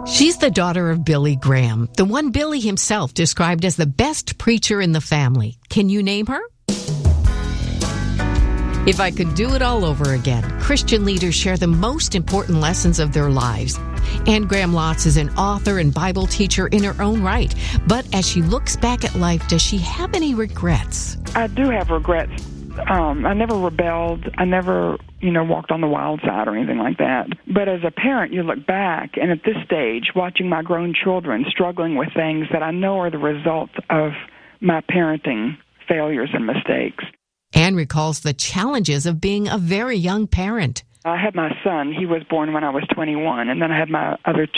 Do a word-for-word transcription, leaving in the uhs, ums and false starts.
She's the daughter of Billy Graham, the one Billy himself described as the best preacher in the family. Can you name her? If I could do it all over again, Christian leaders share the most important lessons of their lives. Anne Graham Lotz is an author and Bible teacher in her own right. But as she looks back at life, does she have any regrets? I do have regrets. Um, I never rebelled. I never, you know, walked on the wild side or anything like that. But as a parent, you look back, and at this stage, watching my grown children struggling with things that I know are the result of my parenting failures and mistakes. Anne recalls the challenges of being a very young parent. I had my son. He was born when I was twenty-one, and then I had my other